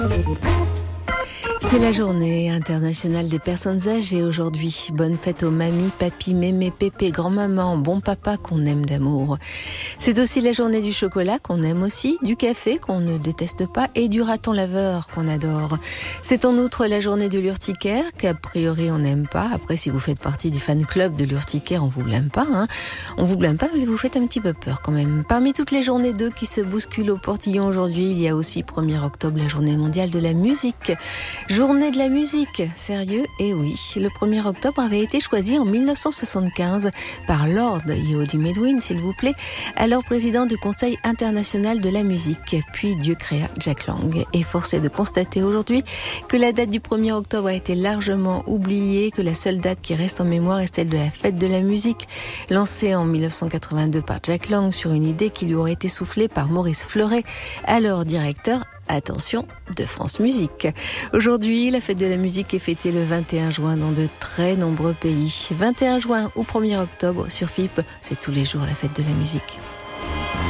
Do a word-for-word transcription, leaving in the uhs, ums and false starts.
C'est la journée internationale des personnes âgées aujourd'hui. Bonne fête aux mamies, papis, mémé, pépé, grand-maman, bon papa qu'on aime d'amour. C'est aussi la journée du chocolat qu'on aime aussi, du café qu'on ne déteste pas et du raton laveur qu'on adore. C'est en outre la journée de l'urticaire qu'a priori on n'aime pas. Après, si vous faites partie du fan club de l'urticaire, on vous blâme pas, hein. On vous blâme pas, mais vous faites un petit peu peur quand même. Parmi toutes les journées d'eux qui se bousculent au portillon aujourd'hui, il y a aussi premier octobre, la journée mondiale de la musique. Journée de la musique, sérieux? Et oui, le premier octobre avait été choisi en mille neuf cent soixante-quinze par Lord Yehudi Menuhin, s'il vous plaît, alors président du Conseil international de la musique. Puis Dieu créa Jack Lang. Et force est de constater aujourd'hui que la date du premier octobre a été largement oubliée, que la seule date qui reste en mémoire est celle de la fête de la musique, lancée en mille neuf cent quatre-vingt-deux par Jack Lang sur une idée qui lui aurait été soufflée par Maurice Fleuret, alors directeur, attention, de France Musique. Aujourd'hui, la fête de la musique est fêtée le vingt et un juin dans de très nombreux pays. vingt et un juin ou premier octobre sur F I P, c'est tous les jours la fête de la musique.